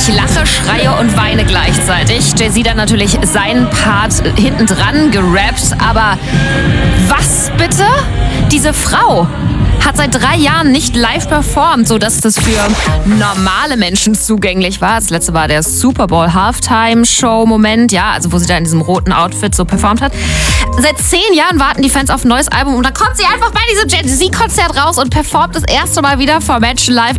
Ich lache, schreie und weine gleichzeitig. Jay-Z dann natürlich seinen Part hinten dran gerappt. Aber was bitte? Diese Frau hat seit 3 Jahren nicht live performt, sodass das für normale Menschen zugänglich war. Das letzte war der Super Bowl Halftime-Show-Moment, ja, also wo sie da in diesem roten Outfit so performt hat. Seit 10 Jahren warten die Fans auf ein neues Album und dann kommt sie einfach bei diesem Jay-Z-Konzert raus und performt das erste Mal wieder vor Menschen live.